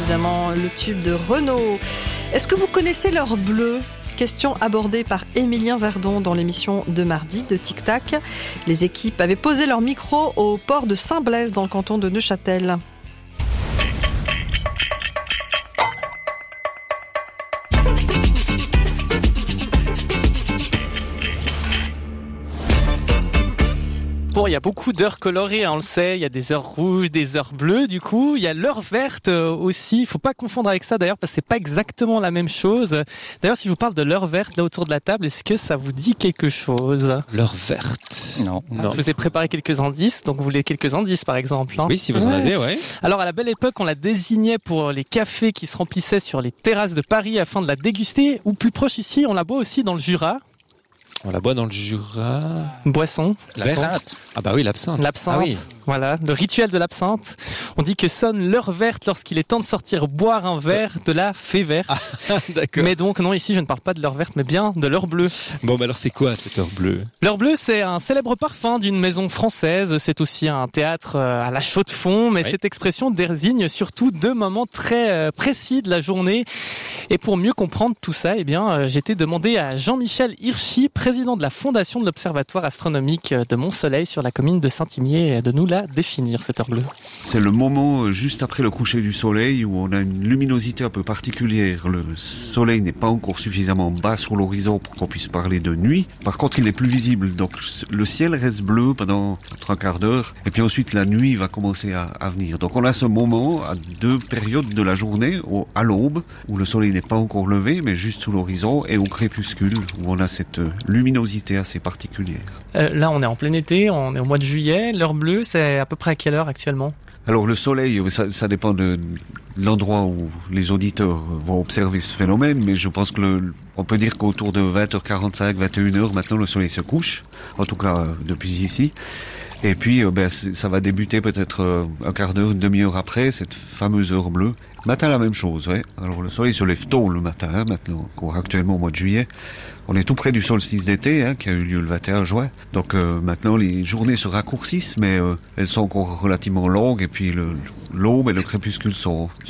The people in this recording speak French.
évidemment, le tube de Renaud. Est-ce que vous connaissez l'heure bleue ? Question abordée par Émilien Verdon dans l'émission de mardi de Tic Tac. Les équipes avaient posé leur micro au port de Saint-Blaise dans le canton de Neuchâtel. Bon, il y a beaucoup d'heures colorées, on le sait. Il y a des heures rouges, des heures bleues. Du coup, il y a l'heure verte aussi. Il faut pas confondre avec ça d'ailleurs, parce que c'est pas exactement la même chose. D'ailleurs, si je vous parle de l'heure verte là autour de la table, est-ce que ça vous dit quelque chose ? L'heure verte. Non. Je vous ai préparé quelques indices. Donc, vous voulez quelques indices, par exemple, hein ? Oui, si vous en avez, ouais. Alors, à la belle époque, on la désignait pour les cafés qui se remplissaient sur les terrasses de Paris afin de la déguster. Ou plus proche ici, on la boit aussi dans le Jura. On la boit dans le Jura. Boisson. Verte. Ah bah oui, l'absinthe. L'absinthe. Ah oui. Voilà, le rituel de l'absinthe. On dit que sonne l'heure verte lorsqu'il est temps de sortir boire un verre de la fée verte. Ah, d'accord. Mais donc, non, ici, je ne parle pas de l'heure verte, mais bien de l'heure bleue. Bon, bah alors c'est quoi cette heure bleue ? L'heure bleue, c'est un célèbre parfum d'une maison française. C'est aussi un théâtre à la chaux de fonds, mais cette expression désigne surtout deux moments très précis de la journée. Et pour mieux comprendre tout ça, eh bien, j'ai été demandé à Jean-Michel Hirschi, président de la fondation de l'Observatoire astronomique de Mont-Soleil sur la commune de Saint-Imier, de nous la définir, cette heure bleue. C'est le moment juste après le coucher du soleil où on a une luminosité un peu particulière. Le soleil n'est pas encore suffisamment bas sur l'horizon pour qu'on puisse parler de nuit. Par contre, il est plus visible. Donc, le ciel reste bleu pendant un quart d'heure. Et puis ensuite, la nuit va commencer à venir. Donc, on a ce moment à deux périodes de la journée, à l'aube, où le soleil n'est pas encore levé, mais juste sous l'horizon, et au crépuscule, où on a cette luminosité assez particulière. Là, on est en plein été, on est au mois de juillet. L'heure bleue, c'est à peu près à quelle heure actuellement ? Alors le soleil, ça dépend de l'endroit où les auditeurs vont observer ce phénomène, mais je pense que on peut dire qu'autour de 20h45, 21h, maintenant le soleil se couche, en tout cas depuis ici. Et puis ça va débuter peut-être un quart d'heure, une demi-heure après, cette fameuse heure bleue. Matin, la même chose, ouais. Alors le soleil se lève tôt le matin, maintenant, actuellement au mois de juillet. On est tout près du solstice d'été, qui a eu lieu le 21 juin. Donc maintenant, les journées se raccourcissent, mais elles sont encore relativement longues. Et puis l'aube et le crépuscule sont